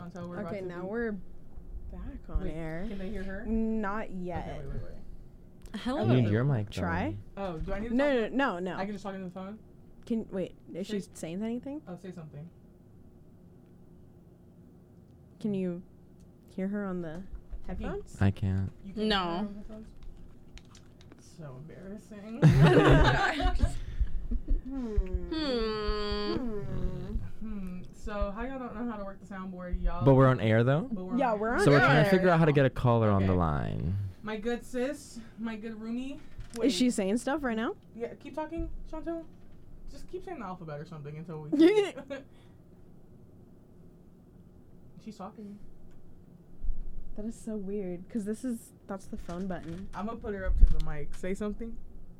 Chantel, we're Okay, about to now we're back on air. Can they hear her? Not yet. Okay, wait. Hello. You need your mic. Try. Oh, do I need to No. I can just talk into the phone? Can wait? Is she saying anything? Oh, say something. Can you hear her on the headphones? I can't. You can No. hear her on the headphones? So embarrassing. So, how y'all don't know how to work the soundboard, y'all? But we're on air though. Yeah, we're on So we're trying air. to figure out how to get a caller on the Okay. line. My good sis, my good roomie. Is she saying stuff right now? Yeah, keep talking, Chantel. Just keep saying the alphabet or something until we. She's talking. That is so weird. Cause that's the phone button. I'm gonna put her up to the mic. Say something.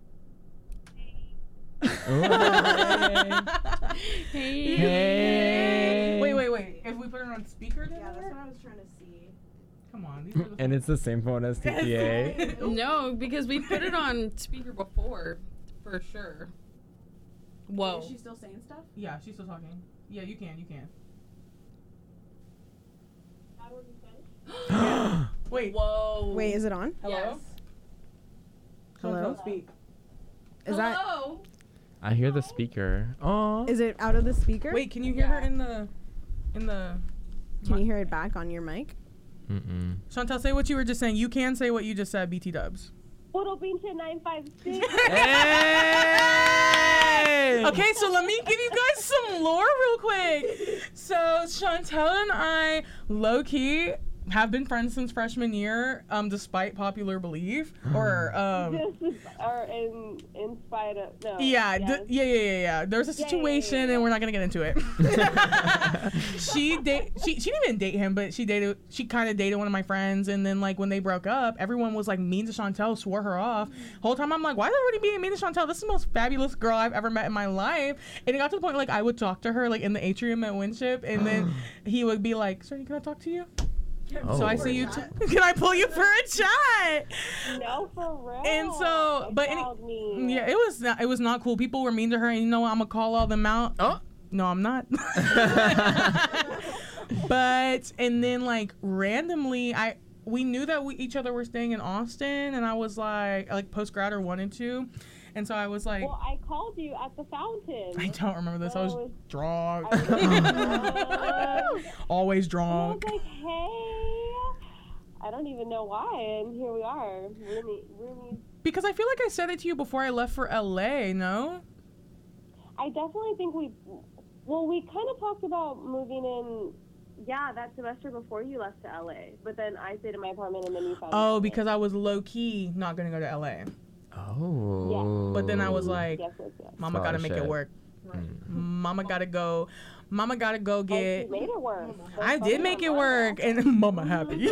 Hey. Wait. If we put her on speaker, then I was trying to see. come on. These are the And it's the same phone as TPA. No, because we put it on speaker before, for sure. Whoa. Is she still saying stuff? Yeah, she's still talking. Yeah, you can. Wait. Whoa. Wait, is it on? Hello. Yes. Hello? Chantel, speak. Is that? Hello. I hear the speaker. Oh. Is it out of the speaker? Wait, can you hear her in the? Can you hear it back on your mic? Mm-mm. Chantel, say what you were just saying. You can say what you just said, BT Dubs. Puro pinche 956. Hey! Okay, so let me give you guys some lore real quick. So Chantel and I, low key, have been friends since freshman year, despite popular belief, or Or in spite of no. yeah, yes. yeah. There's a situation, and we're not gonna get into it. She didn't even date him, but she kind of dated one of my friends, and then like when they broke up, everyone was like mean to Chantel, swore her off. Whole time I'm like, why is everybody being mean to Chantel? This is the most fabulous girl I've ever met in my life. And it got to the point like I would talk to her like in the atrium at Winship, and then he would be like, "Sir, can I talk to you?" Oh. So I see you. Can I pull you for a chat? No, for real. And so, but yeah, it was not cool. People were mean to her, and you know what? I'm gonna call all them out. Oh, no, I'm not. But and then like randomly, we knew that each other were staying in Austin, and I was like post grad or wanted to, and so I was like, Well, I called you at the fountain. I don't remember this. I was drunk. I Always was drunk. like, hey. I don't even know why, and here we are. Roomies. Because I feel like I said it to you before I left for LA. No. I definitely think we kind of talked about moving in. Yeah, that semester before you left to LA. But then I stayed in my apartment and then you found Oh, me. because I was low key not gonna go to LA. Oh. But then I was like, Yes. Mama gotta make it Scholarship. work. Mama gotta go. Mama gotta go You get. made it work. I did make it work, and Mama happy.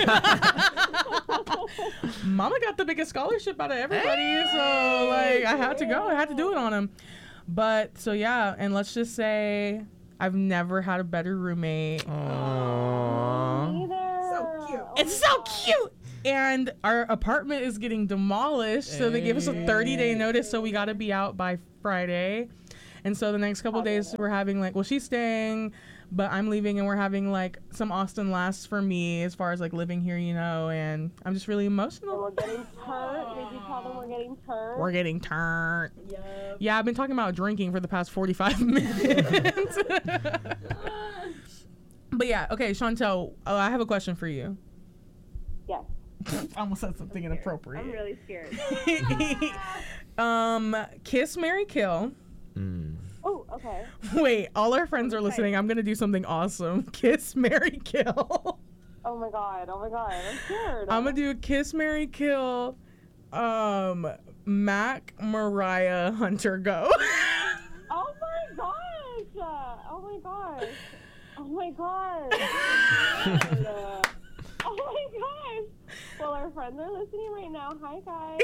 Mama got the biggest scholarship out of everybody, so like I had to go. I had to do it on him. But so yeah, and let's just say I've never had a better roommate. Aww. Either. So cute. It's so cute. And our apartment is getting demolished, so they gave us a 30-day notice, so we got to be out by Friday. And so the next couple days we're having like, well, she's staying, but I'm leaving, and we're having like some Austin lasts for me as far as like living here, you know. And I'm just really And emotional. we're getting turned. Did you tell them we're getting turned? We're getting turned. Yeah, I've been talking about drinking for the past 45 minutes. But yeah, okay, Chantel, I have a question for you. Yes. I almost said something inappropriate. I'm really scared. Kiss, marry, kill. Oh, okay. Wait, all our friends are listening. I'm gonna do something awesome. Kiss, marry, kill. Oh my god. I'm scared. I'm gonna do kiss, marry, kill. Mac, Mariah, Hunter, go. Oh my gosh. Oh my gosh. Oh my gosh. Oh my gosh. Well, our friends are listening right now. Hi, guys.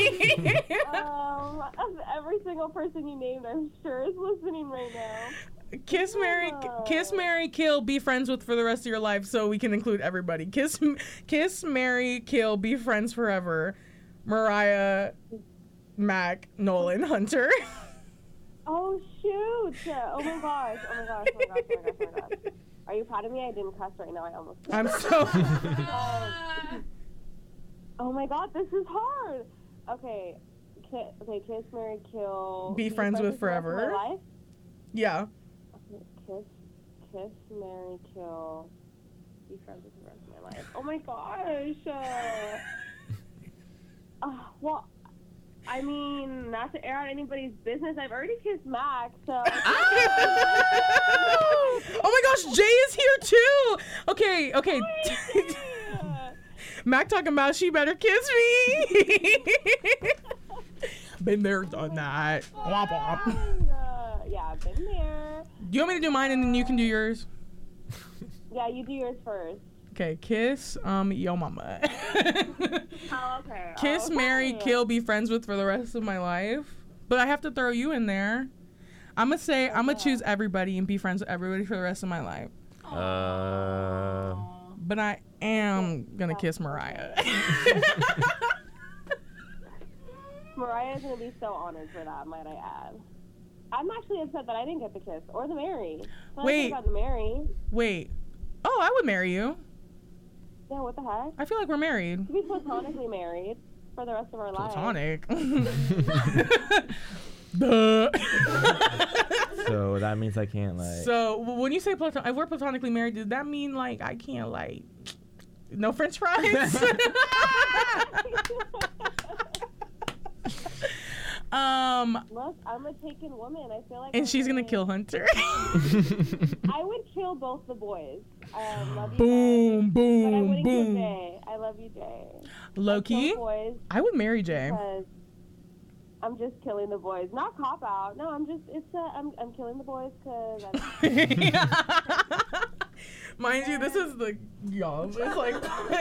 Every single person you named, I'm sure, is listening right now. Kiss, marry, kill. Be friends with for the rest of your life, so we can include everybody. Kiss, marry, kill. Be friends forever. Mariah, Mac, Nolan, Hunter. Oh shoot! Oh my gosh! Oh my gosh! Oh my gosh! Oh my gosh! Oh my gosh! Are you proud of me? I didn't cuss right now. I almost did. I'm so. Oh my god, this is hard. Okay. Kiss, marry, kill. Be friends with the rest of forever. my life? Yeah. Okay, kiss, marry, kill. Be friends with the rest of my life. Oh my gosh. Well, I mean, not to air out anybody's business, I've already kissed Mac, so. Oh my gosh, Jay is here too. Okay. Mac talking about she better kiss me. Been there, done that. Womp womp. Yeah, I've been there. Do you want me to do mine and then you can do yours? Yeah, you do yours first. Okay, kiss, yo mama. Oh, okay. Kiss, marry, kill, be friends with for the rest of my life. But I have to throw you in there. I'm gonna choose everybody and be friends with everybody for the rest of my life. But I am gonna kiss Mariah. Mariah's gonna be so honored for that, might I add. I'm actually upset that I didn't get the kiss or the marry. Wait. I got the marry. Wait. Oh, I would marry you. Yeah, what the heck? I feel like we're married. To be platonically married for the rest of our lives. Platonic. Duh. So that means I can't like. So when you say if we're platonically married, does that mean like I can't like no French fries? Look, I'm a taken woman. I feel like. And she's gonna kill Hunter. I would kill both the boys. Love you Boom, guys. But I boom, wouldn't kill boom. Jay. I love you, Jay. Loki, Kill boys I would marry Jay. because I'm just killing the boys. Not cop out. No, I'm killing the boys because Mind you, this is the yum. It's like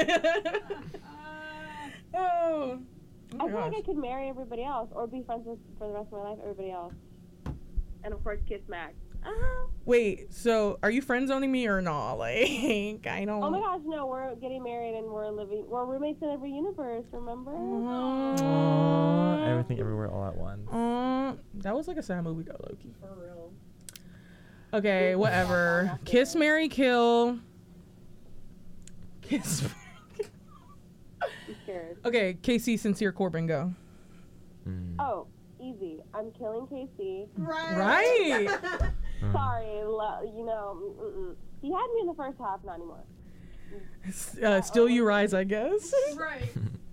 oh. I feel like I could marry everybody else or be friends with for the rest of my life everybody else. And of course kiss Mac. Wait, so are you friend zoning me or not? Like I don't. Oh my gosh, no, we're getting married and we're roommates in every universe, remember? Aww, everything, everywhere, all at once. That was like a sad movie though, Loki. For real. Okay, whatever. Kiss, marry, kill. Kiss. I'm scared. Okay, Casey, Sincere, Corbin, go. Oh, easy. I'm killing Casey. Right. Sorry, he had me in the first half, not anymore. Still you rise, I guess. Right.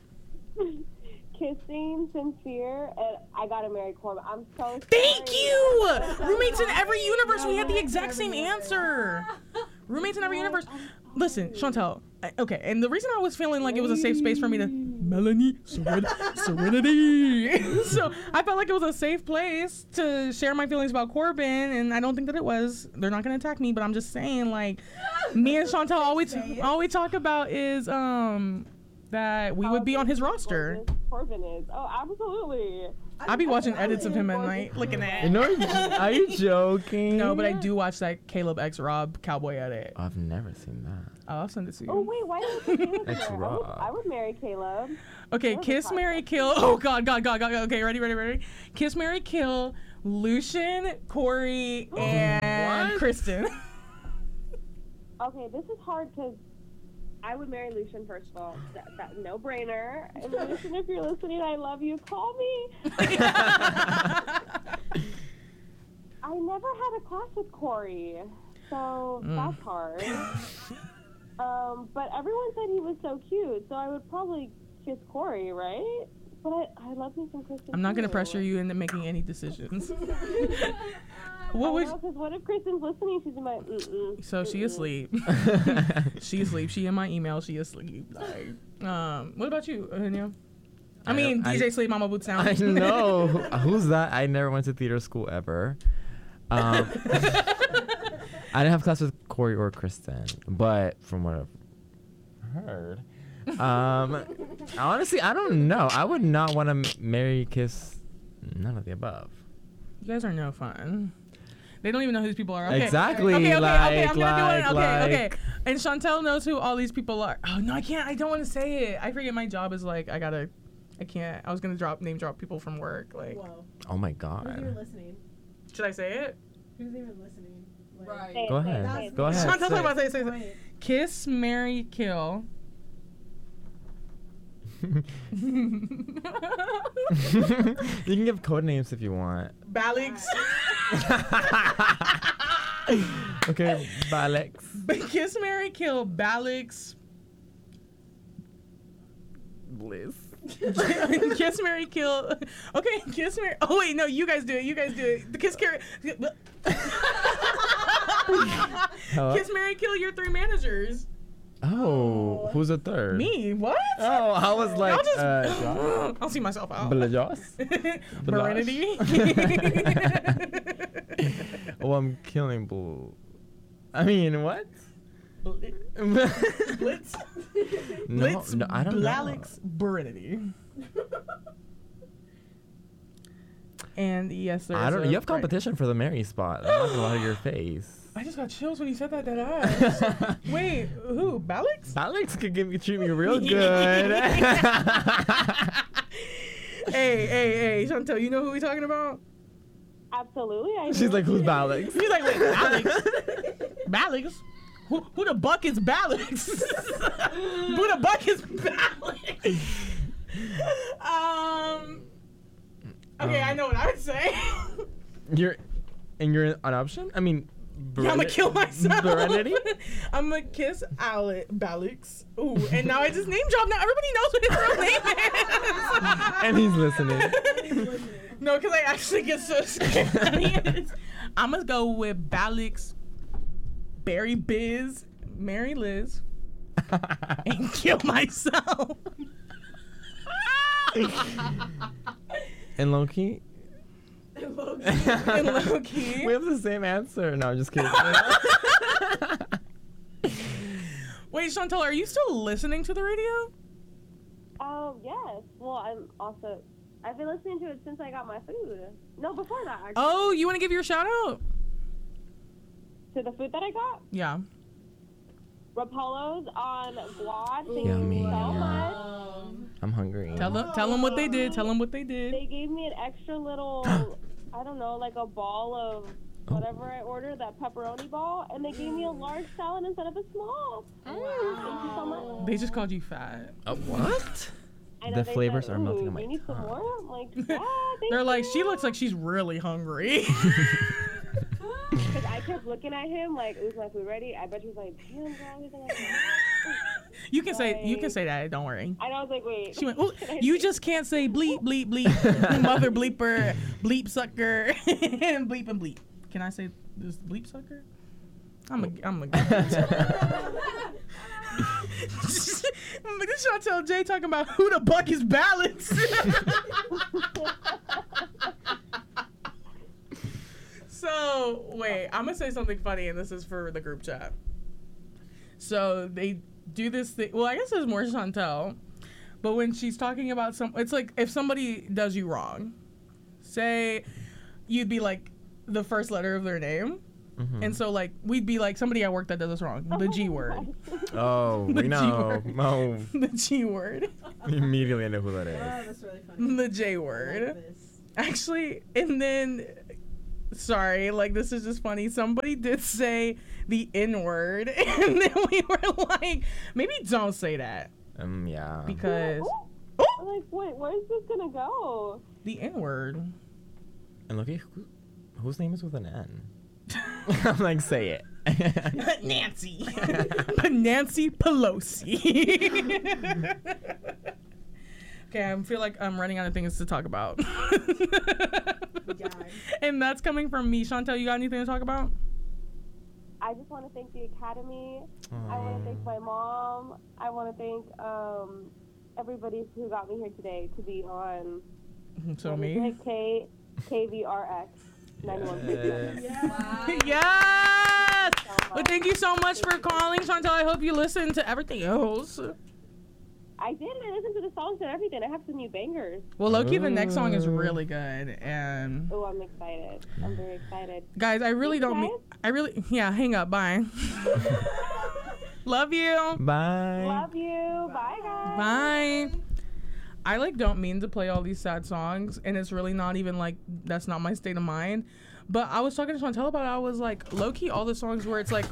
Kissing, Sincere, and I gotta marry Corbin. I'm so sorry. Thank you! Roommates in every universe, we had the exact same answer. Roommates in every universe. Listen, Chantel, okay, and the reason I was feeling like it was a safe space for me to Melanie, serenity. So I felt like it was a safe place to share my feelings about Corbin, and I don't think that it was. They're not gonna attack me, but I'm just saying, like, me and Chantel all we talk about is that we would be on his roster. Corbin is. Oh, absolutely. I'll be watching edits of him at night, looking at. No, are you joking? No, but I do watch that Caleb X Rob cowboy edit. I've never seen that. I'll send it to you. Oh wait, why didn't you Caleb? It's there? raw. I would marry Caleb. Okay, kiss, marry, kill. Oh God. Okay, ready. Kiss, marry, kill. Lucian, Corey, and What? Kristen. Okay, this is hard because I would marry Lucian first of all. That no brainer. And Lucian, if you're listening, I love you. Call me. I never had a class with Corey, so that's hard. But everyone said he was so cute, so I would probably kiss Corey, right? But I love me some Kristen. I'm not gonna too. pressure you into making any decisions. What I was? know, 'cause what if Kristen's listening? She's in my. So she asleep. She asleep. She in my email. She asleep. Like, what about you, Eugenio? I mean, DJ Sleep, Mama Boots Down. I know. Who's that? I never went to theater school ever. I didn't have class with Corey or Kristen, but from what I've heard, honestly, I don't know. I would not want to marry, kiss, none of the above. You guys are no fun. They don't even know who these people are. Okay. Exactly. Okay. I'm like, gonna do one. Okay. like- And Chantel knows who all these people are. Oh no, I can't. I don't want to say it. I forget my job is like I can't. I was gonna name drop people from work. Like, Whoa. Oh my Who's even god. listening? should I say it? Who's even listening? Right. Say it, Go say it, ahead. say it, Go say it. ahead. Chantal, talk about say say it. Kiss, marry, kill. it. You can give code names if you want. Balix. Okay, Balix. Kiss, marry, kill. Balix. Bliss. Kiss, marry, kill. Okay, kiss, marry. Oh wait, no, you guys do it. You guys do it. The kiss, carry. Hello? Kiss, marry, kill. Your 3 managers. Oh, who's the third? Me? What? Oh, I was like, Y'all just. Josh? I'll see myself out. Blajos? Serenity. Oh, I'm killing Blue. I mean, what? Blitz. No, Blitz. no, I don't know. Blalix. Berenity. And yes, there's I don't. a- You have competition for the Mary spot. I'm not gonna lie to your face. I just got chills when you said that ass. Wait, who? Balix? Alex could treat me real good. Hey, Chantel, you know who we talking about? Absolutely, I She's do. like, who's Balix? He's like, wait, Balix? Balix? Who the buck is Balix? Who the buck is Balix? Okay, I know what I would say. You're an option? I mean, I'm gonna kill myself. Serenity? I'm gonna kiss Balix. Ooh, and now I just name drop. Now everybody knows what his real name is. And he's listening. No, because I actually get so scared. I'm gonna go with Balix, Barry Biz, Mary Liz, and kill myself. And Loki? And low-key. We have the same answer. No, I'm just kidding. Wait, Chantal, are you still listening to the radio? Yes. Well, I've been listening to it since I got my food. No, before that, actually. Oh, you want to give your shout out? To the food that I got? Yeah. Rapolo's on Guad. Thank Yummy. you so much. I'm hungry. Tell them what they did. Tell them what they did. They gave me an extra little, I don't know, like a ball of whatever I ordered, that pepperoni ball, and they gave me a large salad instead of a small. Thank you so much. They just called you fat. What? I know The they flavors said, are melting "Ooh, on my you need some tongue." more? I'm like, yeah, thank They're like, you. she looks like she's really hungry. Because I kept looking at him like, is my food ready? I bet he was like, damn, bro, he's like, You can say that. Don't worry. and I was like, wait. She went, "Ooh, Can I you say- just can't say bleep, bleep, bleep, mother bleeper, bleep sucker, and bleep and bleep. Can I say this bleep sucker? I'm a This Chantel J talking about who the buck is Balance. So, wait, I'm going to say something funny, and this is for the group chat. So, they do this thing. Well, I guess there's more Chantel. But when she's talking about it's like if somebody does you wrong, say you'd be like the first letter of their name. Mhm. And so, like, we'd be like somebody at work that does us wrong. The G word. Oh, The we know. G-word. Oh, The G word. immediately I know who that Oh, is. that's really funny. The J I word. like this. Actually, and then, sorry, like, this is just funny. Somebody did say the N word. And then we were like, maybe don't say that. Yeah. Because I'm like, wait, where's this gonna go? the N word. And look at whose name is with an N. I'm like, say it. Nancy. Nancy Pelosi. Okay, I feel like I'm running out of things to talk about. And that's coming from me. Chantel, you got anything to talk about? I just want to thank the Academy. I want to thank my mom. I want to thank everybody who got me here today to be on. So me. KVRX 91.7. Yes! Well, thank you so much for calling, Chantel. I hope you listen to everything else. I did. I listened to the songs and everything. I have some new bangers. Well, low-key, the next song is really good. And Oh, I'm excited. I'm very excited. guys, I really Thanks, don't mean. I really. Yeah, hang up. Bye. Love you. Bye. Love you. Bye, guys. Bye. I like don't mean to play all these sad songs, and it's really not even like that's not my state of mind. But I was talking to Chantel about it. I was like, low key, all the songs where it's like.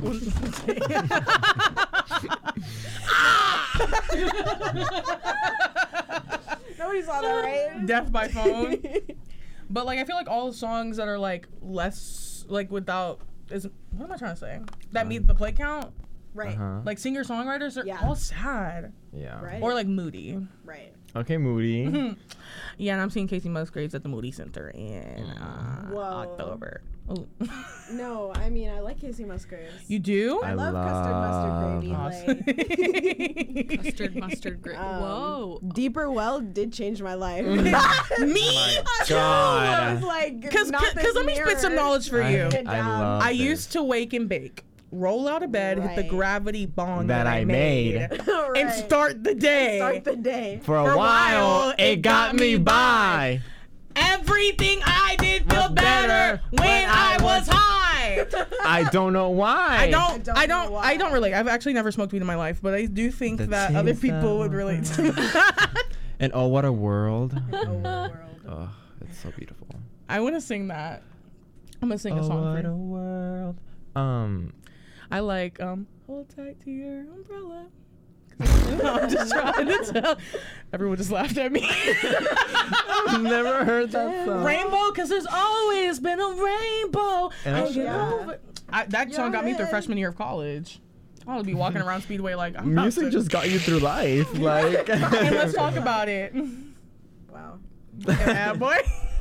Nobody saw that, right? Death by phone. But like, I feel like all the songs that are like less like without is what am I trying to say? That meet the play count. Right. Uh-huh. Like singer songwriters are Yeah. all sad Yeah. Right. or like moody. Right. Okay, Moody. Yeah, and I'm seeing Casey Musgraves at the Moody Center in Whoa. October. Oh. No, I mean I like Casey Musgraves. You do? I love custard mustard Awesome. gravy. Like, Custard mustard gravy. Whoa. Deeper Well did change my life. Me? I God. was like, Because not this let me spit some mirror. knowledge for you. I love I this. used to wake and bake, roll out of bed, hit the Right. gravity bong That I made. Right. and start the day. Start the day. For a while, it got me by. Everything I did feel better when I was high. I don't know why. I know why. don't relate. I've actually never smoked weed in my life, but I do think The that other taste people would of relate to that. And oh, what a world. Oh, world. Oh, it's so beautiful. I want to sing that. I'm gonna sing a song what for a you. world. I like hold tight to your umbrella. I'm just trying to tell. Everyone just laughed at me. I've never heard that song. Rainbow, because there's always been a rainbow. And I that's get true. over it. That song got me through Yeah. freshman year of college. I would be walking around Speedway like I'm about Music to- just got you through life. Like, And let's talk about it. Wow. Yeah, boy.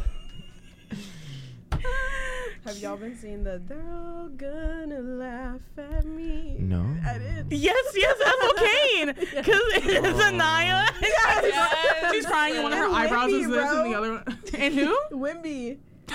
Have y'all been seeing the "They're all gonna laugh at me"? No. I did. Yes, Ethel Kane. Because it's Anaya. Yes. She's crying and one of her And eyebrows Whitney, is this and the bro. other one. And who? Wimby.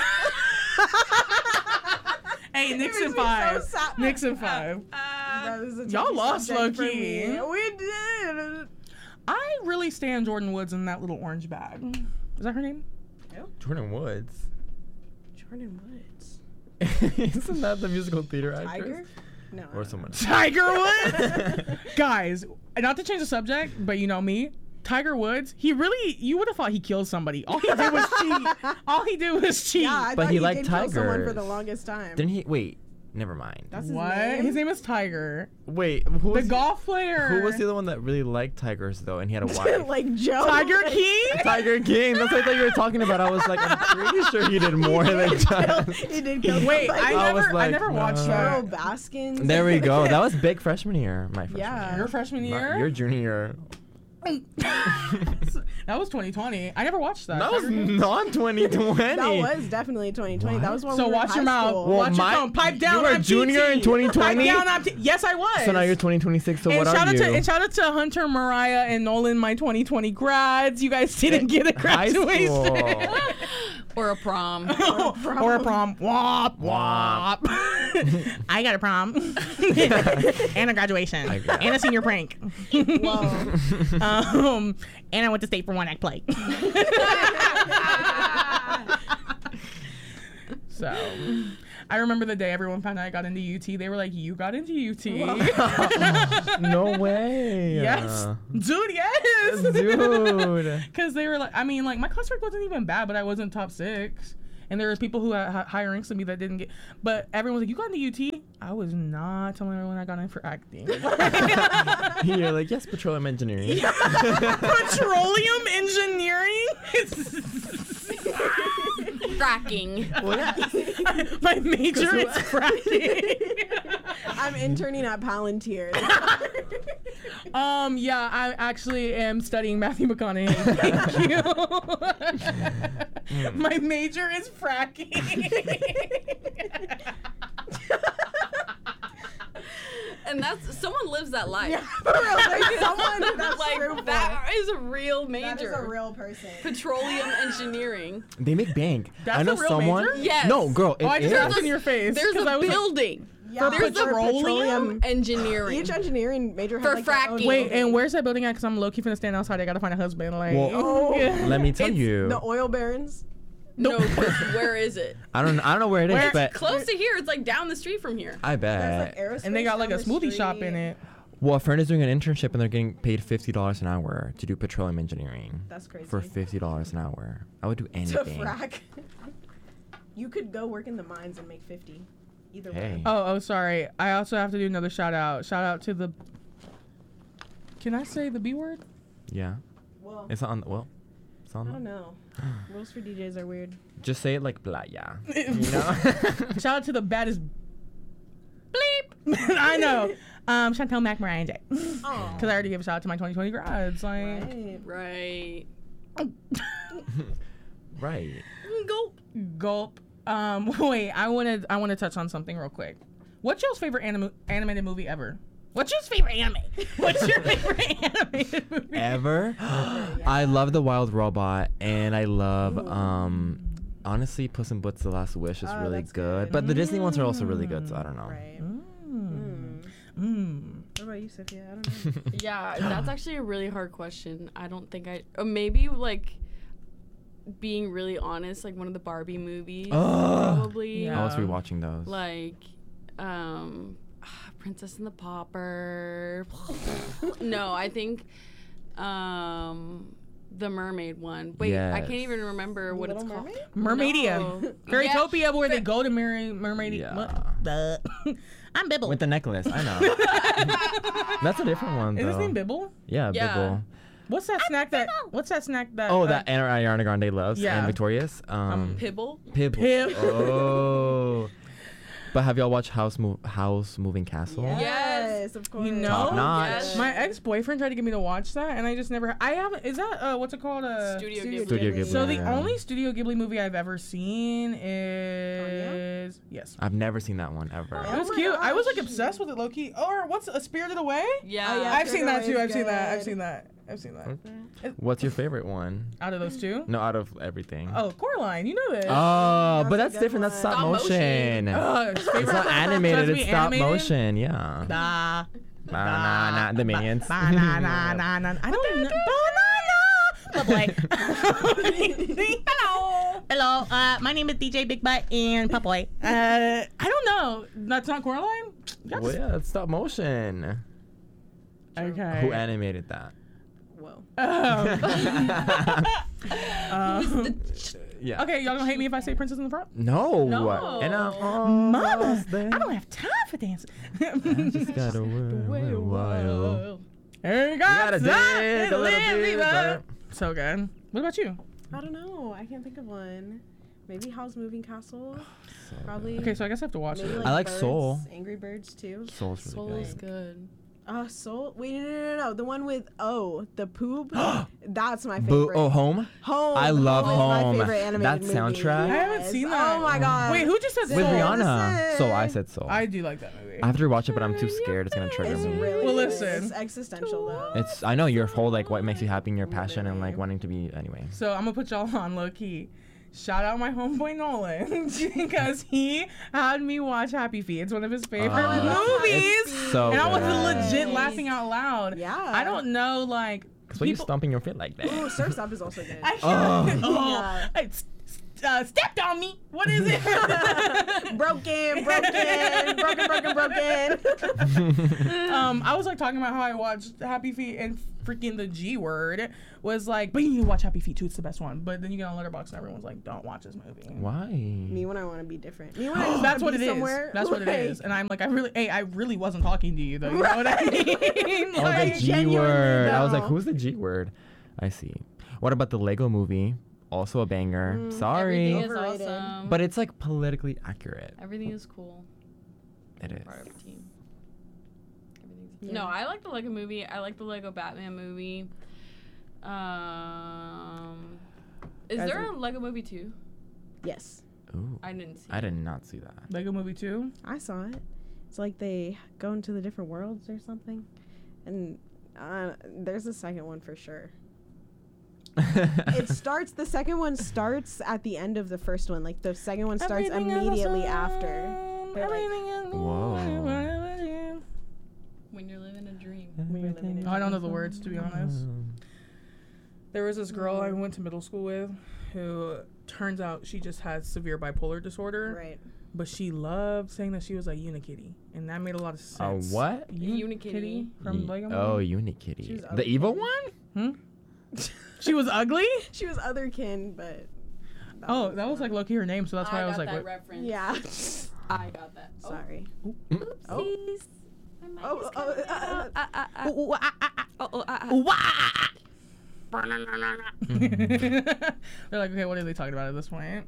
Hey, It Nixon makes me so 5. sad. Nixon 5. That was a Y'all touchy lost, subject for low-key. me. We did. I really stand Jordan Woods in that little orange bag. Is that her name? Jordan Woods. Jordan Woods. Isn't that the musical theater actress? Tiger? No. Or someone. Tiger Woods? Guys, not to change the subject, but you know me. Tiger Woods, you would have thought he killed somebody. All he did was cheat. All he did was cheat. Yeah, I But thought he he liked did kill someone for tigers. the longest time. Didn't he? Wait, never mind. That's his What? name? His name is Tiger. Wait, who The was golf player. Who was the other one that really liked tigers though, and he had a wife? like Joe. Tiger King? Tiger King. That's what I thought you were talking about. I was like, I'm pretty sure he did more than just. He did kill Wait, somebody. I was never like, watched Carol that. Baskins. There we go. That was big freshman year. My freshman Yeah. Your freshman year. year? Your junior year. That was 2020. I never watched that. That was Tiger King? not 2020. That was definitely 2020. That was when So we were watch in your high mouth. school. Well, Watch your my- tone. Pipe down. you were a I'm junior in PT. 2020? Pipe down. Yes, I was. So now you're 2026. So what shout are out you? and shout out to Hunter, Mariah, and Nolan, my 2020 grads. You guys didn't get a High graduation. school. Or a prom. Or a prom. Wop, Wop. wop. I got a prom. And a graduation. I got it. And a senior prank. Whoa. And I went to state for one act play. So, I remember the day everyone found out I got into UT. They were like, "You got into UT?" No way. Yes, dude. Yes, Dude. Because they were like, I mean, like my class rank wasn't even bad, but I wasn't top 6. And there was people who had higher ranks than me that didn't get. But everyone was like, "You got into UT?" I was not telling everyone I got in for acting. You're like, yes, petroleum engineering. Petroleum engineering. Fracking. My major is fracking. I'm interning at Palantir. Yeah, I actually am studying Matthew McConaughey. Thank you. My major is fracking. And that's someone lives that life. Yeah, for real. There's someone that's true Like that is a real major. That is a real person. Petroleum engineering. They make bank. That's I know a real someone. major? Yes. No, girl. Oh, I It just is. laughed in your face. There's 'cause I a was like, building. Yeah, There's for a petroleum. engineering. Each engineering major has For like their own fracking. Wait, building. and where's that building at? Because I'm low-key finna stand outside. I gotta find a husband. Like, Well, let me tell It's you. the oil barons. No, 'cause where is it? I don't know where it is, Where- but Close to here. It's like down the street from here. I There's bet. like aerospace and they got like a down the smoothie shop street. in it. Well, a friend is doing an internship and they're getting paid $50 an hour to do petroleum engineering. That's crazy. For $50 an hour. I would do To anything. frack. You could go work in the mines and make 50. Either Hey. way. Oh, sorry. I also have to do another shout out. Shout out to the. Can I say the B word? Yeah. Well, It's on. Well, it's I on. don't know. Rules for DJs are weird. Just say it like playa. You know. Shout out to the baddest. Bleep. I know. Chantel Mac, Mariah and J. Because Oh. I already gave a shout out to my 2020 grads. Like, Right. Right. Right. Gulp. gulp. Wait. I want to touch on something real quick. What's y'all's favorite animated movie ever? What's your favorite anime? What's your favorite animated movie? Ever. I love The Wild Robot, and I love honestly Puss in Boots: The Last Wish is Oh, really that's good. good. But the Disney ones are also really good, so I don't know. Right. Mm. What about you, Sophia? I don't know. Yeah, that's actually a really hard question. I don't think maybe like being really honest, like one of the Barbie movies, Ugh. probably. Yeah. I was rewatching those. Like, Princess and the Pauper. No, I think, the Mermaid one. Wait, I can't Yes. even remember what it's Little called. Mermaid? Mermaidia. No. Fairytopia, where they go to marry Mermaid. Yeah. What? I'm Bibble. With the necklace, I know. That's a different one, Is though. his name Bibble? Yeah, Yeah. Bibble. What's that snack that? What's that snack that? Oh, that Ariana Grande loves yeah. and Victorious. Pibble. Pibble. Pib. Oh. But have y'all watched House Moving Castle? Yes. Of course. You know, Top notch. Yes. my ex-boyfriend tried to get me to watch that, and I just never. I haven't. Is that what's it called? Studio Studio Ghibli. Studio Ghibli. Ghibli. So the yeah. only Studio Ghibli movie I've ever seen is yes. I've never seen that one ever. It Oh was my cute. I was like gosh. obsessed with it, low key. Or what's Spirited Away? Yeah. Oh, yeah. I've seen that too. Spirited I've seen that. I've Away's seen that. I've seen that. What's your favorite one? Out of those two? No, out of everything. Oh, Coraline. You know this. Oh, but That's that's a good different. That's one. stop Stop motion. motion. It's It's not animated. Supposed to It's be stop animated? motion. Yeah. Nah. Nah, the minions. Banana. I don't know. Banana. Hello. Hello. My name is DJ Big Butt and Papoy. I don't know. That's not Coraline? Y'all Well, just- yeah, it's stop motion. Okay. Who animated that? Whoa. Yeah. Okay, y'all gonna hate me if I say Princess in the Front? No. No. And Mama, I don't have time for dancing. just gotta wait a while. Ain't Gotta got time dig to a little live deeper. So good. What about you? I don't know. I can't think of one. Maybe Howl's Moving Castle. Probably. Okay, so I guess I have to watch Maybe it. I like Birds, Soul. Angry Birds too. Soul's really Soul is good. good. Soul. Wait, no. The one with the poop. That's my Boo. favorite. Oh, Home. Home. I love is Home. My favorite animated That movie. soundtrack. I haven't seen that. Oh my god. Wait, who just said With Soul? Rihanna. Soul. I said Soul. I do like that movie. I have to rewatch it, but I'm too scared. It's gonna trigger It's me. really Well, good. listen. It's existential though. It's. I know your whole like what makes you happy and your passion and like wanting to be anyway. So I'm gonna put y'all on low key. Shout out my homeboy Nolan because he had me watch Happy Feet. It's one of his favorite movies. It's so And I was good. legit laughing out loud. Yeah. I don't know, like. Cause why you stomping your feet like that? Ooh, Surf's Up is also good. I Oh. Yeah. Hey, stepped on me. What is it? broken. I was like talking about how I watched Happy Feet and freaking the G Word was like, but you need to watch Happy Feet too. It's the best one. But then you get on Letterboxd and everyone's like, don't watch this movie. Why? Me when I want to be different. Me when I just That's wanna what it be is. somewhere. That's what it like- is. And I'm like, I really wasn't talking to you though. You know what I mean? Oh, Like, the G genuinely word. I was like, though. who's the G word? I see. What about the Lego movie? Also a banger. Sorry. Everything is Overrated. awesome. But it's like politically accurate. Everything is cool. It is. Part of a team. Everything's Yeah. No, I like the Lego movie. I like the Lego Batman movie. Is As there a- a Lego movie too? Yes, Ooh. I didn't see. I did not see that. Lego Movie 2. I saw it. It's like they go into the different worlds or something, and there's a second one for sure. It starts. The second one starts at the end of the first one. Like the second one starts Everything is immediately awesome. after. They're like- Everything is Whoa. When you're living a dream. living Oh, I don't know the words, to be honest. Mm. There was this girl I went to middle school with who turns out she just has severe bipolar disorder. Right. But she loved saying that she was a Unikitty. And that made a lot of A sense. what? Unikitty from Ye- Lego Oh, Movie? She Unikitty. was The other evil kid. one? She was ugly? She was otherkin, but Oh, that was like low-key her name, so that's why I was got like, that what? reference. Yeah. I got that. Sorry. Oopsies. They're like, okay, what are they talking about at this point?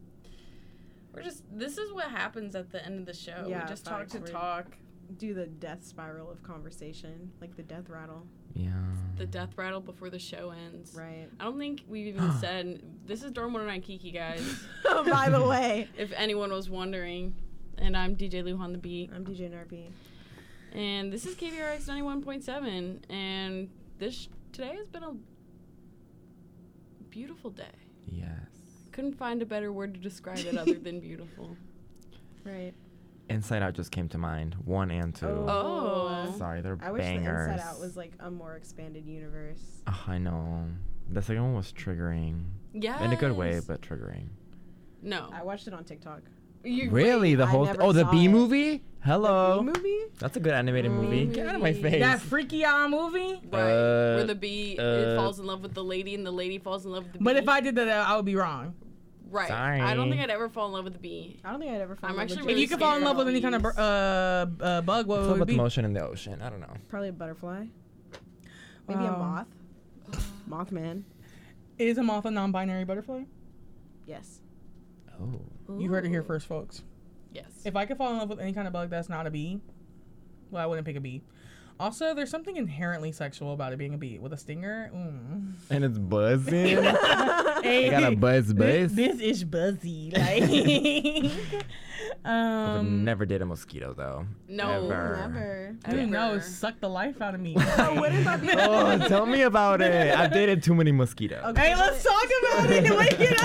This is what happens at the end of the show. Yeah, We just talk to facts. talk. Do the death spiral of conversation, like the death rattle. Yeah. The death rattle before the show ends. Right. I don't think we've even said, this is Dorm 109 Kiki, guys, By the way, if anyone was wondering. And I'm DJ Luhan the Beat. I'm DJ Narby. And this is KVRX 91.7. And today has been a beautiful day. Yes. Couldn't find a better word to describe it other than beautiful. Right. Inside Out just came to mind. 1 and 2. Oh. Sorry, they're I wish bangers. the Inside Out was like a more expanded universe. Oh, I know. The second one was triggering. Yeah. In a good way, but triggering. No. I watched it on TikTok. Really? The I whole never the saw Bee it. movie? Hello. The movie? That's a good animated movie. Get out of my face. That freaky movie? Right. Where the bee falls in love with the lady and the lady falls in love with the bee. But if I did that, I would be wrong. Right. Sorry. I don't think I'd ever fall in love with the bee. I don't think I'd ever fall I'm in love actually with If really you could fall in love with any kind of bug, what It's all would it about the be? motion in the ocean. I don't know. Probably a butterfly. Maybe a Wow. moth. Mothman. Is a moth a non-binary butterfly? Yes. Oh. You heard it here first, folks. Yes. If I could fall in love with any kind of bug that's not a bee, well, I wouldn't pick a bee. Also, there's something inherently sexual about it being a bee with a stinger. And it's buzzing. Hey, I got a buzz. This is buzzy. Like, I would never date a mosquito though. No. Ever. Never. dude, no, Ever. suck the life out of me. Wouldn't that be Oh, tell me about it. I've dated too many mosquitoes. Okay. Hey, let's talk about it. Wake it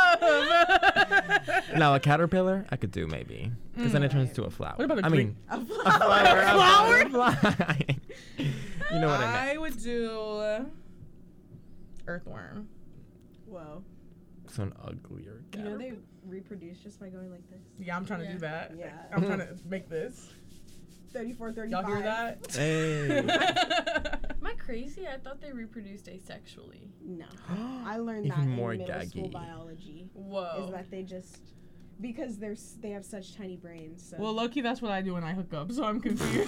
up. Now a caterpillar, I could do maybe, because then it turns to a flower. What about a I mean, a a flower? flower. A flower? A flower. You know what I meant. I would do earthworm. Whoa. So an uglier You caterpillar. know they reproduce just by going like this? Yeah, I'm trying to do that. Yeah. I'm trying to make this. 34, 35. Y'all hear that? Hey. Am I crazy? I thought they reproduced asexually. No. I learned Even that more in middle school gaggy. biology. Whoa. Is that they just... Because they have such tiny brains. So. Well, low-key, that's what I do when I hook up, so I'm confused.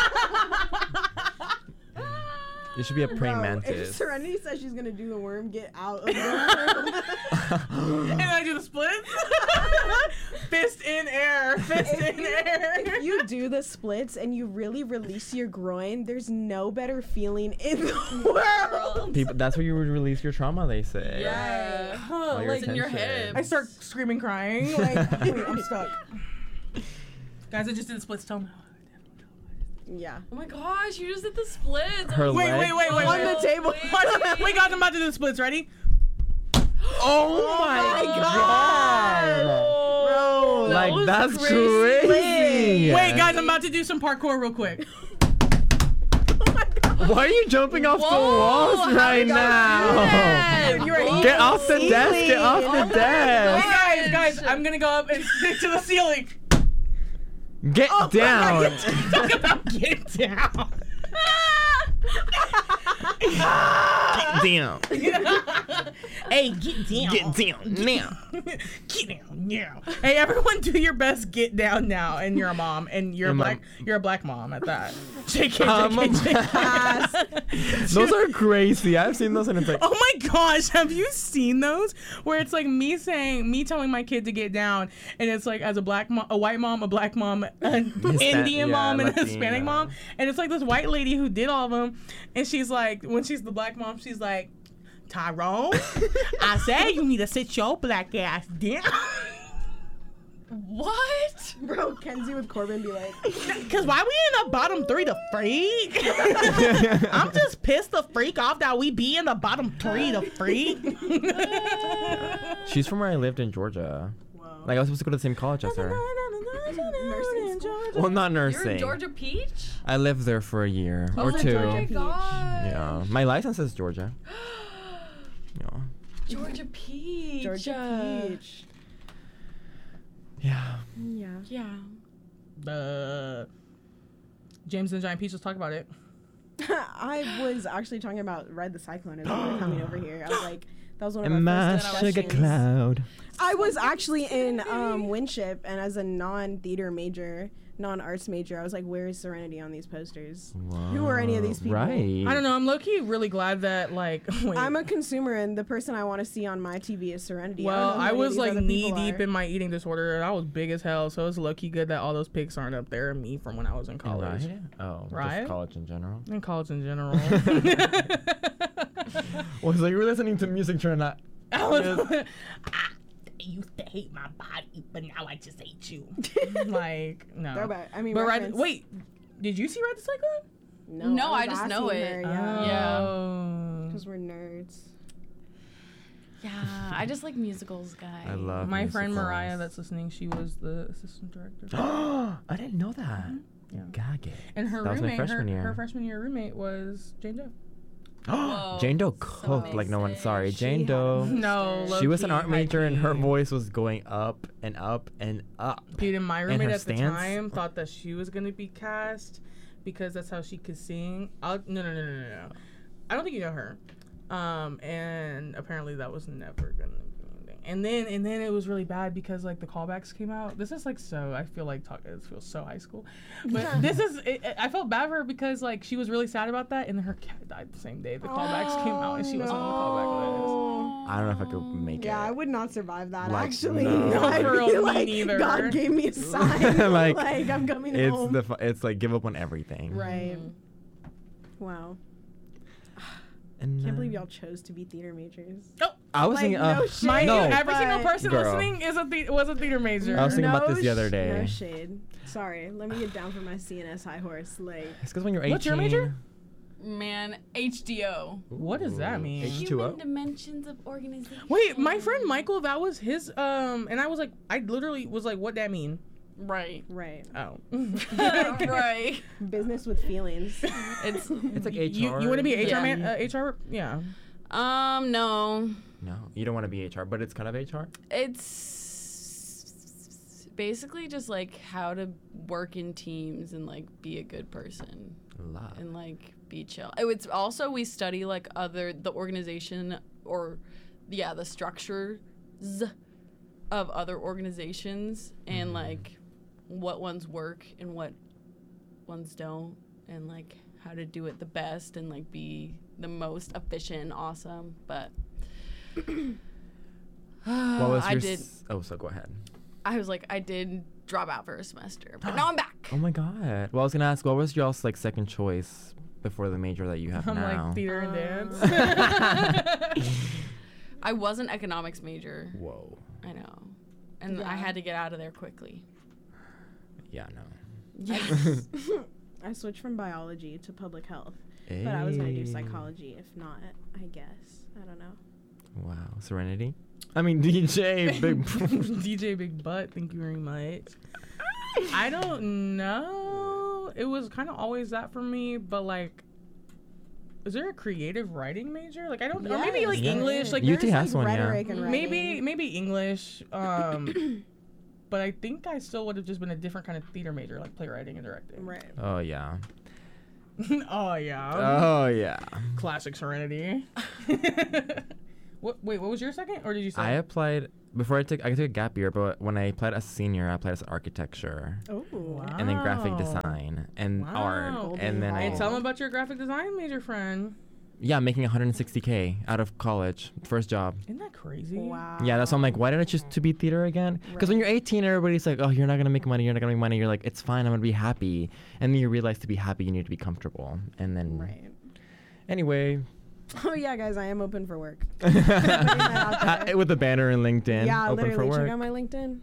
You should be a praying Bro, mantis. if Serenity says she's gonna do the worm, get out of the room. And I do the splits. Fist in air. Fist in air. If you do the splits and you really release your groin, there's no better feeling in the world. People, that's where you would release your trauma, they say. Yeah. All your Like, in your tension. head. I start screaming, crying. Like, wait, I'm stuck. Guys, I just did the splits. Tell me. Yeah. Oh my gosh, you just did the splits. Her Wait, leg- wait, wait, wait. On wait. the table. Wait, guys, I'm about to do the splits. Ready? Oh my god! Bro. Like, was that's crazy. crazy. Wait, guys, I'm about to do some parkour real quick. Why are you jumping off the Whoa, walls how right did y'all do that? now? You are Get off the desk! Get off the Hey, desk! guys, I'm gonna go up and stick to the ceiling. Get down! Talk about get down. Get down! Hey, get down. Get down now! Get down now. Hey, everyone, do your best. Get down now. And you're a mom, and you're Am I- you're a black mom at that. JK, I'm a JK. Those are crazy. I've seen those and it's like, Oh my gosh, have you seen those? Where it's like me telling my kid to get down, and it's like as a black mom, a white mom, a black mom, an Indian yeah, mom, and a Latina. Hispanic mom, and it's like this white lady who did all of them, and she's like, when she's the black mom, she's like, Tyrone, I say you need to sit your black ass down. What? Bro, Kenzie with Corbin be like, Cause why we in the bottom 3 to freak? I'm just pissed the freak off that we be in the bottom 3 to freak. she's from where I lived in Georgia. whoa. Like, I was supposed to go to the same college as her. Nursing school? Well, not You're nursing. in Georgia Peach? I lived there for a year Oh or my two. gosh. Yeah. My license says Georgia. Yeah. Georgia Peach. Georgia Peach. Yeah. Yeah. Yeah. James and Giant Peach, let's talk about it. I was actually talking about Ride the Cyclone as we were coming over here. I was like, That was one of And our my first sugar discussions. cloud. I was actually in Winship, and as a non-theater major, non-arts major, I was like, where is Serenity on these posters? Who are any of these people? Right. I don't know. I'm low-key really glad that, like, wait. I'm a consumer, and the person I want to see on my TV is Serenity. Well, I was like knee deep in. in my eating disorder, and I was big as hell. So it's low-key good that all those pics aren't up there of me from when I was in college. Right? Oh, Right? just college in general. In college in general. Well, so you were listening to music during that. I was. I used to hate my body, but now I just hate you. Like, no. Throwback. I mean, But reference. wait, did you see Ride the Cyclone? No, I was just know asking it. her, yeah. Yeah. Oh. Because we're nerds. Yeah, I just like musicals, guys. I love My friend musicals. Mariah that's listening, she was the assistant director. I didn't know that. Yeah. Gag. And her That was my roommate, freshman year. her freshman year roommate was Jane Doe. Whoa, Jane Doe so cooked like no one. basic. Sorry, Jane She Doe. had- No, She was an low-key, art major, and her high-key. voice was going up and up and up. Dude, and my And roommate her at the stance? time thought that she was gonna be cast because that's how she could sing. No. I don't think you know her. And apparently that was never gonna be anything. And then it was really bad because like the callbacks came out. This is like so. I feel like it feels so high school, but this is. I felt bad for her because like she was really sad about that, and then her cat died the same day the callbacks came out, and she wasn't on the callback I don't know if I could make Yeah, I it. would not survive that. Like, Actually, no. I'd For real, be me like, neither. God gave me a sign. Like, like I'm coming It's home. it's like give up on everything. Right. Wow. And, Can't believe y'all chose to be theater majors. list. I was Like, thinking. no shade. Mind No. you, every single But- person Girl. listening was a theater major. I was thinking about this the other No day. shade. Sorry, let me get down from my CNS high horse. Like, It's because when you're 18. What's your major? Man, HDO. What does that mean? Human H2O. Dimensions of Organization. Wait, my friend Michael, that was his and I was like, I literally was like, what that mean? Right. right. Oh. Right. Business with feelings. It's It's like HR. You want to be HR Yeah. man? HR? Yeah. no. No, you don't want to be HR, but it's kind of HR. It's basically just like how to work in teams and like be a good person Love. and like be chill. Oh, it's also we study like the organization or the structures of other organizations and like what ones work and what ones don't and like how to do it the best and like be the most efficient and awesome. But What was I your did. Oh, so go ahead. I was like, I did drop out for a semester, but now I'm back. Oh my god. Well, I was gonna ask, what was y'all's like second choice before the major that you have I'm now? like theater and dance. I was an economics major. Whoa. I know. And Yeah. I had to get out of there quickly. Yeah, no. Yes. I switched from biology to public health, but I was gonna do psychology. If not, I guess I don't know. Wow. Serenity? I mean, DJ Big. DJ Big Butt, thank you very much. I don't know. It was kind of always that for me, but like, is there a creative writing major? Like, I don't, or maybe like Yeah. English, like UT there's, has one, yeah. rhetoric and writing. maybe English. But I think I still would have just been a different kind of theater major, like playwriting and directing. Right. Oh yeah. Oh yeah. Oh yeah. Classic Serenity. Wait, what was your second, or did you say? I applied before I took a gap year, but when I applied as senior, I applied as architecture Oh. and then graphic Wow. design and Wow. art, and then Hey, I tell them about your graphic design major friend. making 160K out of college, first job. Isn't that crazy? Wow. Yeah, that's why I'm like, why did I choose to be theater again? Because when you're 18, everybody's like, oh, you're not gonna make money, you're not gonna make money. You're like, it's fine, I'm gonna be happy, and then you realize to be happy, you need to be comfortable, and then Right. anyway. Oh yeah, guys, I am open for work. With the banner in LinkedIn. Yeah, open literally. for work. Check out my LinkedIn.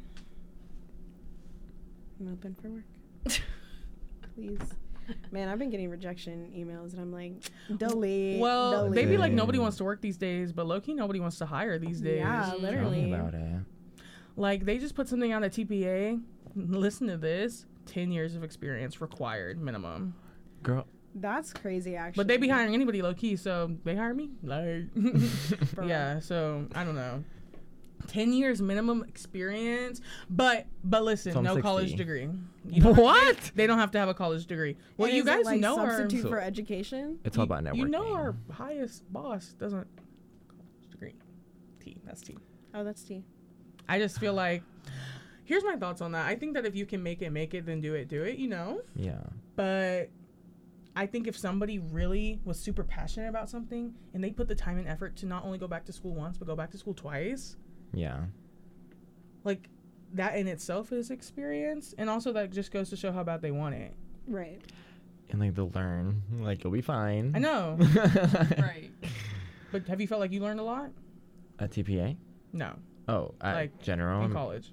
I'm open for work. Please. Man, I've been getting rejection emails, and I'm like, delete. Well, delete. they be like, Dang. nobody wants to work these days, but low-key, nobody wants to hire these days. Yeah, Tell me literally. about it. Like, they just put something on the TPA. Listen to this. 10 years of experience required minimum. Girl. That's crazy, actually. But they be hiring anybody low-key, so they hire me? Like, For yeah, so, I don't know. 10 years minimum experience, but listen, So I'm no 60. college degree. You don't What? They don't have to have a college degree. Well, And you is it, guys like, know our substitute So- for education. It's all about networking. You know our highest boss doesn't college degree. T. That's T. Oh, that's T. I just feel like, here's my thoughts on that. I think that if you can make it, then do it, you know? Yeah. But I think if somebody really was super passionate about something and they put the time and effort to not only go back to school once, but go back to school twice, Yeah. like that in itself is experience. And also that just goes to show how bad they want it. Right. And like they'll learn. Like you'll be fine. I know. Right. But have you felt like you learned a lot? At TPA? No. Oh, at Like, general. In college.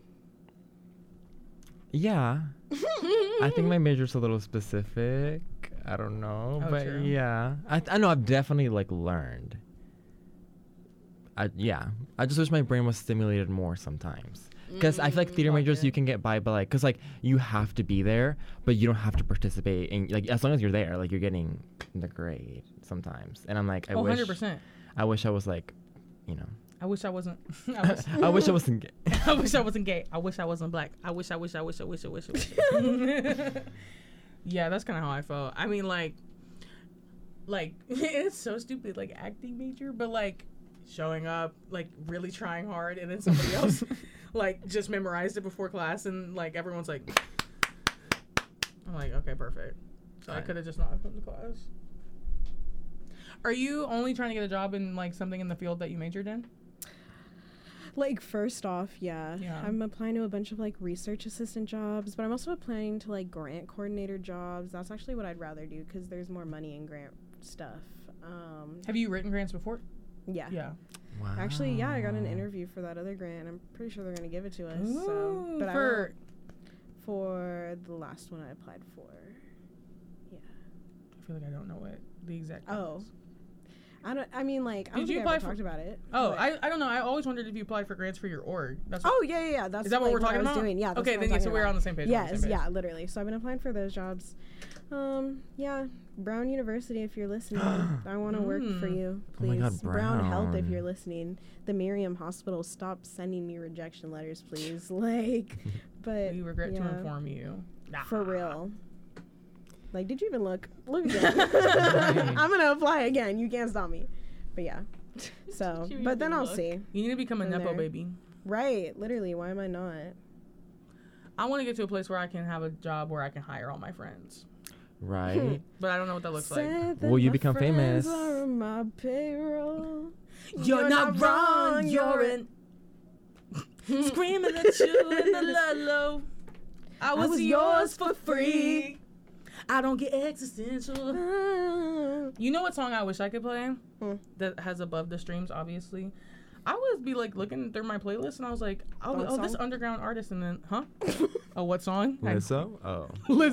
Yeah. I think my major's a little specific. I don't know, Oh, but true. yeah, I know I've definitely like learned. I just wish my brain was stimulated more sometimes. Because I feel like theater majors you can get by, but like, cause like you have to be there, but you don't have to participate. And like as long as you're there, like you're getting the grade sometimes. And I'm like, I wish 100%. I wish I was like, you know, I wish I wasn't. I wish I wasn't gay. I wish I wasn't gay. I wish I wasn't black. I wish. Yeah, that's kind of how I felt. I mean, like, it's so stupid, like acting major, but like showing up, like really trying hard, and then somebody else, like, just memorized it before class, and like everyone's like, I'm like, okay, perfect. So I could have just not come to class. Are you only trying to get a job in like something in the field that you majored in? Like, first off, yeah. Yeah. I'm applying to a bunch of, like, research assistant jobs, but I'm also applying to, like, grant coordinator jobs. That's actually what I'd rather do because there's more money in grant stuff. Have you written grants before? Yeah. Yeah. Wow. Actually, yeah, I got an interview for that other grant. I'm pretty sure they're going to give it to us. So, Ooh, but for for the last one I applied for. Yeah. I feel like I don't know what the exact. Oh. is. I mean, like, I don't Did you think I apply ever for- talked about it. Oh, but- I don't know. I always wondered if you applied for grants for your org. That's Oh, yeah. That's Is that what like, we're talking I was about? doing. Yeah. That's Okay, what I'm then so talking we're about. on the same page. we're on the Yes, same page. yeah, literally. So I've been applying for those jobs. Yeah, Brown University, if you're listening, I want to work for you, Oh please. my God, Brown Health, if Brown. you're listening. The Miriam Hospital, stop sending me rejection letters, please. Like, but We regret to yeah, inform you. for real. Like, did you even look? Look again. I'm gonna apply again. You can't stop me. But yeah. So, Did you but then even I'll look? see. You need to become a In nepo there. baby. Right, literally. Why am I not? I want to get to a place where I can have a job where I can hire all my friends. Right. But I don't know what that looks like. Said that Will you my become friends famous? are on my payroll. You're not wrong. You're in. Screaming at you in the lullo. I was yours for free. I don't get existential. You know what song I wish I could play? That has Above the Streams, obviously. I would be like looking through my playlist and I was like, oh, this song? underground artist, and then, oh, what song? Lizzo? Oh.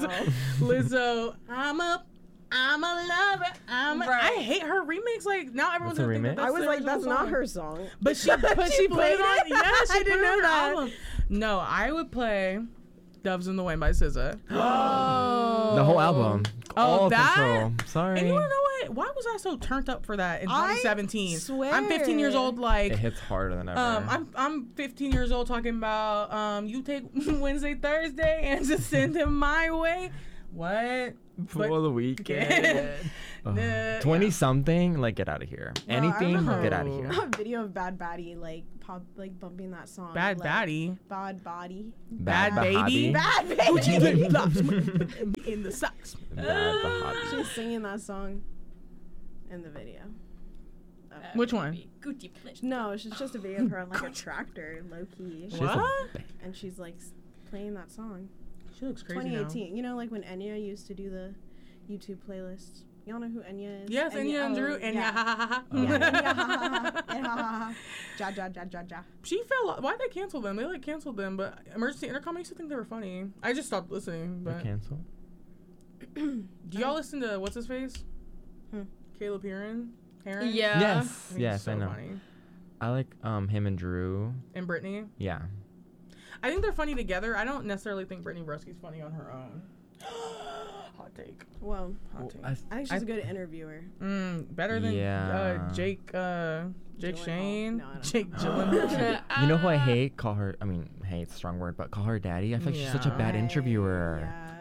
Lizzo. I'm a lover. I hate her remix. Like now everyone's That's a gonna think remix? that I was the like, original that's not song. her song. But she played it on. Yeah, she I put didn't it know on her that. album. No, I would play "Doves in the Wind" by SZA. Oh. The whole album. Oh, All that? control. Sorry. And you wanna know what? Why was I so turned up for that in 2017? swear. I'm 15 years old. Like, It hits harder than ever. I'm 15 years old talking about you take Wednesday, Thursday, and just send him my way. What? For the weekend. Nah, 20 something, like get out of here. No, I Anything, remember get out of here. a video of Bad Baddie like bumping that song. Bad like, baddie. Bad Body. Bad baby. Bad Baby. In the socks. Bad Bahati. She's singing that song in the video. Which one? Gucci pleasure. No, it's just a video of her on like a tractor, low key, She has a What? ba- and she's like playing that song. She looks crazy now. 2018. You know, like when Enya used to do the YouTube playlists. Y'all know who Enya is? Yes, Enya and Drew. Enya, Yeah. ha ha ha. Yeah, Enya, ha, ha, ha, and ha, ha, ha. Ja, ja, ja, ja, ja. She fell off. Why'd they cancel them? They like canceled them, but Emergency Intercom, I used to think they were funny. I just stopped listening. They're But canceled. do y'all listen to what's his face? Hmm. Caleb Heron. Yeah. Yes, I think he's yes, so I know. Funny. I like him and Drew. And Brittany. Yeah. I think they're funny together. I don't necessarily think Brittany Broski's funny on her own. Hot take. Well, Hot take. I think she's a good interviewer. Better than Yeah. Jake Gyllenhaal. Shane. No, I don't Jake know. Gyllenhaal. You know who I hate? Call her. I mean, hate's a strong word, but call her daddy. I feel like she's such a bad Yeah. interviewer. Yeah.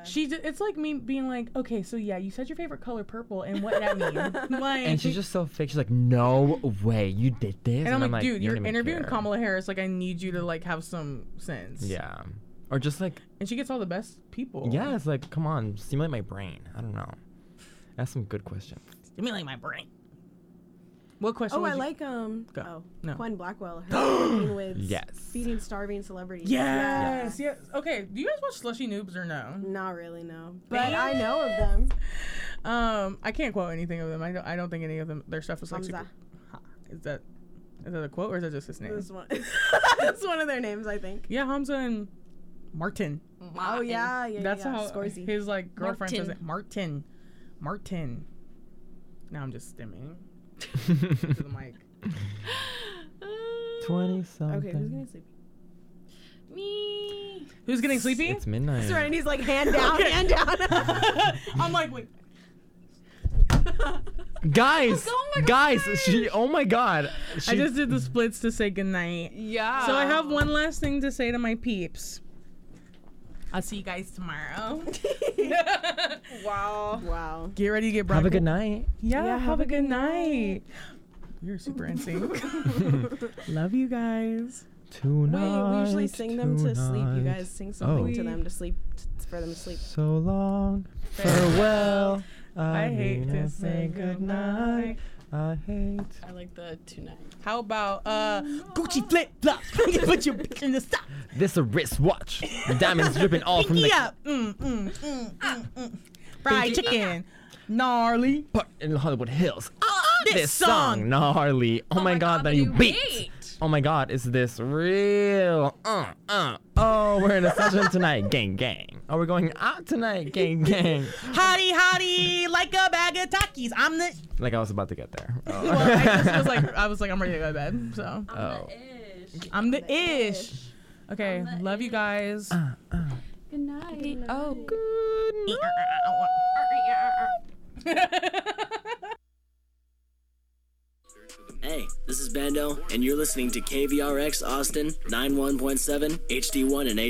It's like me being like, okay, so yeah, you said your favorite color purple, and what that mean? Like, And she's just so fake. She's like, no way, you did this. and I'm like, dude, you you're don't even interviewing care. Kamala Harris. Like, I need you to like have some sense. Yeah. Or just like, And she gets all the best people. yeah, it's like, come on, stimulate my brain. I don't know. Ask some good questions. Stimulate my brain. What question? Oh, would I you- like Go. No. Gwen Blackwell. Her working with Yes. feeding starving celebrities. Yes. Yes. Okay. Do you guys watch Slushy Noobs or no? Not really, no. But I know of them. I can't quote anything of them. I don't think any of them their stuff is like Hamza. super. Is that a quote or is that just his name? This one. That's one of their names, I think. Yeah, Hamza and Martin. Oh yeah, yeah. That's yeah. how Scorsese. his like girlfriend says Martin. it. Martin. Now I'm just stimming to the mic. 20 something. Okay, who's getting sleepy? Me. Who's getting sleepy? It's midnight. Serenity's like hand down, hand down. I'm like, wait. Guys, Oh my guys, gosh. oh my god. I just did the splits to say goodnight. Yeah. So I have one last thing to say to my peeps. I'll see you guys tomorrow. Wow. Wow. Get ready to get Have a bronco- good night. Yeah, have a good night. You're super in sync. Love you guys. Tonight. Wait, we usually sing them to sleep. You tonight. guys sing something Oh. to them to sleep, for them to sleep. So long, farewell. I hate mean to say goodnight. I hate. I like the tonight. How about Gucci flip flops? Put your bitch in the sock. This a wristwatch. The diamonds dripping all from Pinky the up. Fried chicken. Gnarly. part in the Hollywood Hills. This song, gnarly. Oh, my god, that you beat. beat. Oh my god, is this real? Oh, we're in a session tonight. Gang, gang. Oh, we're going out tonight. Gang, gang. Hottie, hottie, like a bag of Takis. I'm the. Like I was about to get there. Oh. Well, I was like, I'm ready to go to bed. So Oh. I'm the ish. Okay, love you guys. Good night. Oh. Hey, this is Bando, and you're listening to KVRX Austin 91.7 HD1 and HD.